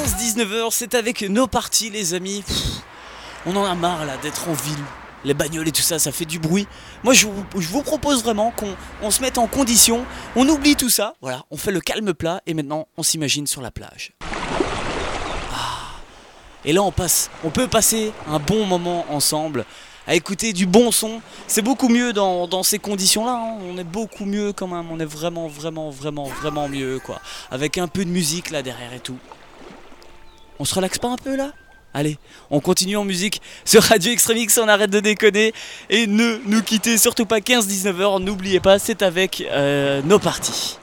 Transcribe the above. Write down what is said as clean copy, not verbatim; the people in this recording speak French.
15-19h, c'est avec nos parties les amis. On en a marre là d'être en ville. Les bagnoles et tout ça, ça fait du bruit. Moi je vous propose vraiment qu'on se mette en condition. On oublie tout ça, voilà, on fait le calme plat et maintenant on s'imagine sur la plage. Et là on peut passer un bon moment ensemble à écouter du bon son. C'est beaucoup mieux dans ces conditions-là, hein. On est beaucoup mieux quand même, on est vraiment mieux quoi. Avec un peu de musique là derrière et tout. On se relaxe pas un peu là ? Allez, on continue en musique sur Radio Extremix, on arrête de déconner. Et ne nous quittez surtout pas 15-19h, n'oubliez pas, c'est avec nos parties.